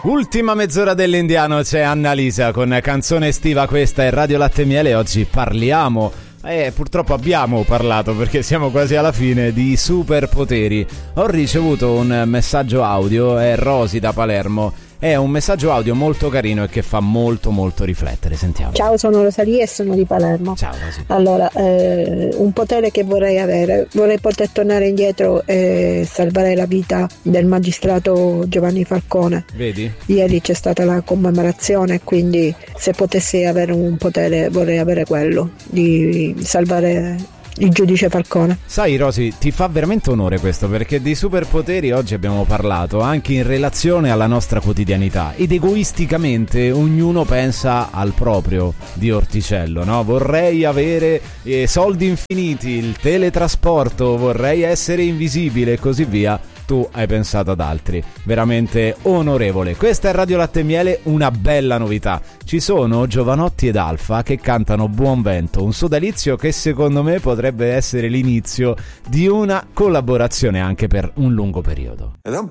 Ultima mezz'ora dell'Indiano, c'è Annalisa con canzone estiva, questa è Radio Latte e Miele. Oggi parliamo, purtroppo abbiamo parlato perché siamo quasi alla fine, di superpoteri. Ho ricevuto un messaggio audio, è Rosy da Palermo. È un messaggio audio molto carino e che fa molto molto riflettere. Sentiamo. Ciao, sono Rosalia e sono di Palermo. Ciao Rosy. Allora, un potere che vorrei avere, vorrei poter tornare indietro e salvare la vita del magistrato Giovanni Falcone. Vedi? Ieri c'è stata la commemorazione, quindi se potessi avere un potere vorrei avere quello, di salvare il giudice Falcone. Sai Rosy, ti fa veramente onore questo, perché di superpoteri oggi abbiamo parlato anche in relazione alla nostra quotidianità ed egoisticamente ognuno pensa al proprio di orticello, no? Vorrei avere soldi infiniti, il teletrasporto, vorrei essere invisibile e così via. Tu hai pensato ad altri. Veramente onorevole. Questa è Radio Latte e Miele, una bella novità. Ci sono Giovanotti ed Alfa che cantano Buon Vento, un sodalizio che secondo me potrebbe essere l'inizio di una collaborazione anche per un lungo periodo. Ed è un